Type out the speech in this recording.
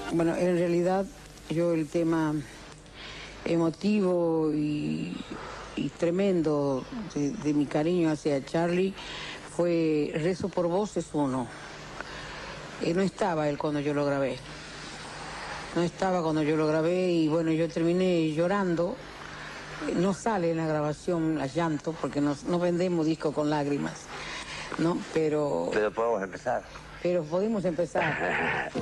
Bueno, en realidad yo el tema emotivo y tremendo de mi cariño hacia Charly fue Rezo por Vos es uno. No estaba él cuando yo lo grabé. No estaba cuando yo lo grabé y bueno, yo terminé llorando. No sale en la grabación las llanto porque no vendemos discos con lágrimas, ¿no? Pero Pero podemos empezar. Pero podemos empezar.